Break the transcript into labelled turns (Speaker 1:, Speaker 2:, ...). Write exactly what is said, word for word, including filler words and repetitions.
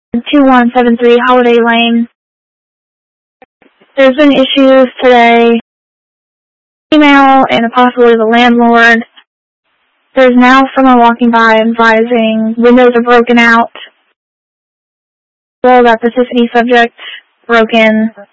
Speaker 1: two one seven three Holiday Lane. There's been issues today. Email and possibly the landlord. There's now someone walking by advising windows are broken out. Well, that the Tiffany subject broke in.